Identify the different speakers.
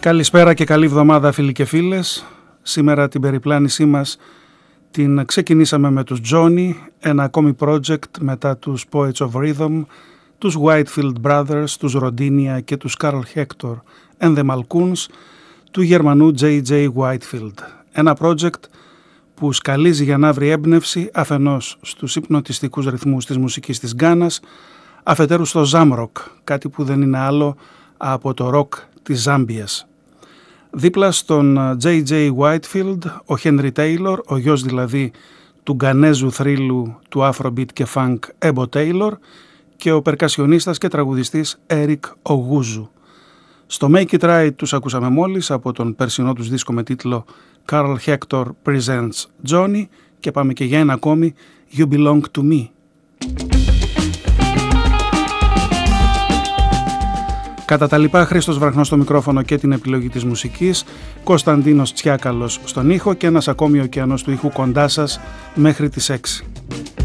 Speaker 1: Καλησπέρα και καλή εβδομάδα φίλοι και φίλες. Σήμερα την περιπλάνησή μας την ξεκινήσαμε με τους Johnny, ένα ακόμη project μετά τους Poets of Rhythm, τους Whitefield Brothers, τους Rodinia και τους Carl Hector and the Malcoons του Γερμανού J.J. Whitefield. Ένα project που σκαλίζει για να βρει έμπνευση αφενός στους υπνοτιστικούς ρυθμούς της μουσικής της Γκάνας, αφετέρου στο Zamrock, κάτι που δεν είναι άλλο από το rock της Ζάμπιας. Δίπλα στον J.J. Whitefield, ο Henry Taylor, ο γιος δηλαδή του γκανέζου θρύλου του Afrobeat και Funk Ebo Taylor και ο περκασιονίστας και τραγουδιστής Eric Oguzu. Στο Make It Right τους ακούσαμε μόλις από τον περσινό τους δίσκο με τίτλο Carl Hector Presents Johnny και πάμε και για ένα ακόμη You Belong to Me. Κατά τα λοιπά, Χρήστος Βραχνός στο μικρόφωνο και την επιλογή της μουσικής, Κωνσταντίνος Τσιάκαλος στον ήχο και ένας ακόμη ωκεανός του ήχου κοντά σας μέχρι τις 6.